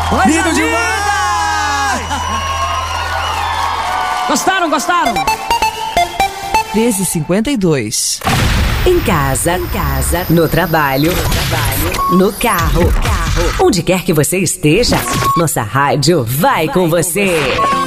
Lindo demais! Gostaram? 13h52. Em casa, no trabalho, no carro. Onde quer que você esteja, nossa rádio vai com você.